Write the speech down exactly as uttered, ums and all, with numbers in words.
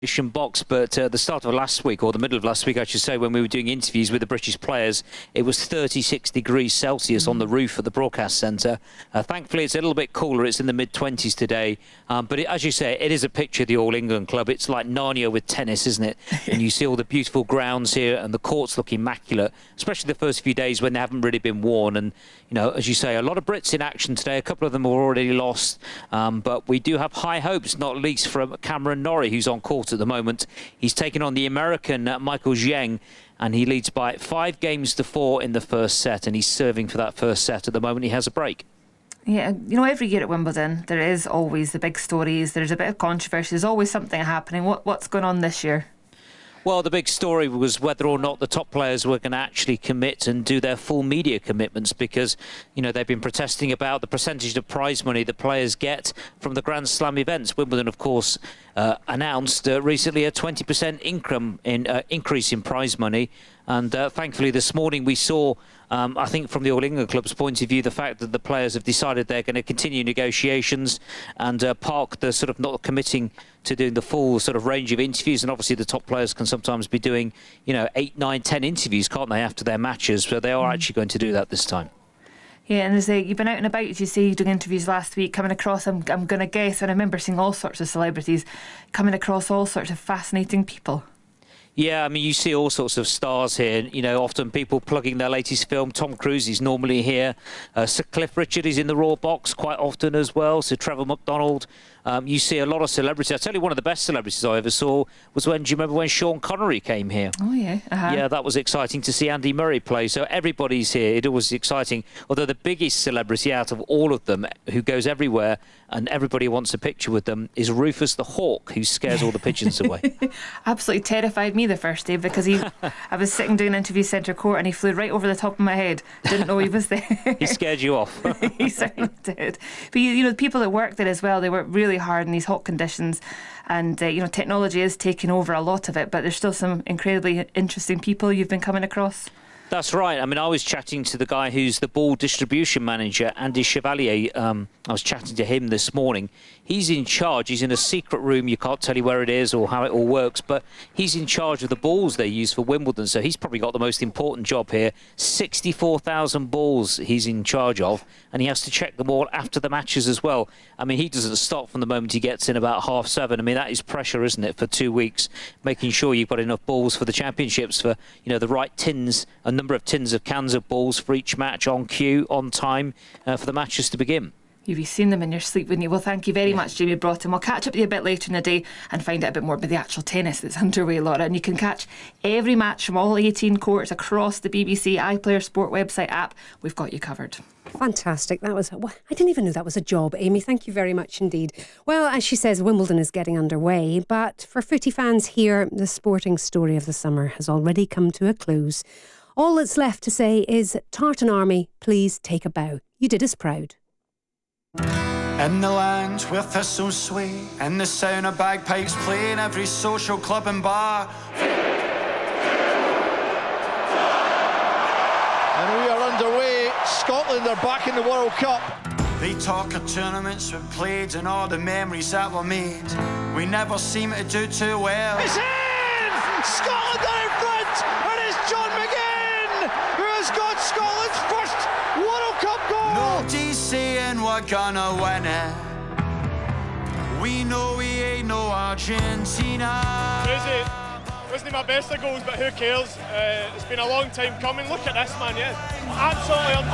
box, but uh, the start of last week, or the middle of last week I should say, when we were doing interviews with the British players, it was thirty-six degrees Celsius mm. on the roof at the broadcast centre. Uh, thankfully it's a little bit cooler, it's in the mid twenties today, um, but it, as you say, it is a picture of the All England club. It's like Narnia with tennis, isn't it? And you see all the beautiful grounds here and the courts look immaculate, especially the first few days when they haven't really been worn. And you know, as you say, a lot of Brits in action today. A couple of them are already lost, um, but we do have high hopes, not least from Cameron Norrie, who's on court at the moment. He's taken on the American uh, Michael Zheng, and he leads by five games to four in the first set, and he's serving for that first set. At the moment, he has a break. Yeah, you know, every year at Wimbledon, there is always the big stories. There's a bit of controversy. There's always something happening. What What's going on this year? Well, the big story was whether or not the top players were going to actually commit and do their full media commitments, because, you know, they've been protesting about the percentage of prize money the players get from the Grand Slam events. Wimbledon, of course, uh, announced uh, recently a twenty percent income in, uh, increase in prize money. And uh, thankfully this morning we saw, um, I think from the All England club's point of view, the fact that the players have decided they're going to continue negotiations and uh, park the sort of not committing to doing the full sort of range of interviews. And obviously the top players can sometimes be doing, you know, eight, nine, ten interviews, can't they, after their matches? So they are mm. actually going to do that this time. Yeah, and as a, you've been out and about, as you say, you're doing interviews last week, coming across, I'm, I'm going to guess, and I remember seeing all sorts of celebrities, coming across all sorts of fascinating people. Yeah, I mean, you see all sorts of stars here. You know, often people plugging their latest film. Tom Cruise is normally here. Uh, Sir Cliff Richard is in the Raw box quite often as well. Sir Trevor McDonald. Um, you see a lot of celebrities. I'll tell you, one of the best celebrities I ever saw was when, do you remember when Sean Connery came here? Oh, yeah. Uh-huh. Yeah, that was exciting to see Andy Murray play. So everybody's here. It was exciting. Although the biggest celebrity out of all of them, who goes everywhere and everybody wants a picture with them, is Rufus the Hawk, who scares all the pigeons away. Absolutely terrified me the first day, because he, I was sitting doing interview centre court and he flew right over the top of my head. Didn't know he was there. He scared you off. He certainly did. But you, you know, the people that work there as well, they work really hard in these hot conditions, and uh, you know, technology is taking over a lot of it, but there's still some incredibly interesting people you've been coming across. That's right. I mean, I was chatting to the guy who's the ball distribution manager, Andy Chevalier. Um, I was chatting to him this morning. He's in charge. He's in a secret room. You can't tell you where it is or how it all works, but he's in charge of the balls they use for Wimbledon. So he's probably got the most important job here. sixty-four thousand balls he's in charge of, and he has to check them all after the matches as well. I mean, he doesn't stop from the moment he gets in about half seven. I mean, that is pressure, isn't it, for two weeks, making sure you've got enough balls for the championships, for, you know, the right tins and number of tins of cans of balls for each match, on cue, on time, uh, for the matches to begin. You've seen them in your sleep, wouldn't you? Well, thank you very yeah. much, Jamie Broughton. We'll catch up with you a bit later in the day and find out a bit more about the actual tennis that's underway, Laura. And you can catch every match from all eighteen courts across the B B C iPlayer Sport website app. We've got you covered. Fantastic. That was, well, I didn't even know that was a job, Amy. Thank you very much indeed. Well, as she says, Wimbledon is getting underway, but for footy fans here, the sporting story of the summer has already come to a close. All that's left to say is, Tartan Army, please take a bow. You did us proud. In the land where thistles sway and the sound of bagpipes play in every social club and bar. And we are underway. Scotland are back in the World Cup. They talk of tournaments we've played and all the memories that were made. We never seem to do too well. It's in! Scotland are in front, and it's John McGinn who has got Scotland's first World Cup goal. Nobody's saying we're gonna win it. We know we ain't no Argentina. Crazy. Wasn't my best of goals, but who cares? Uh, it's been a long time coming. Look at this, man, yeah. Absolutely unbelievable.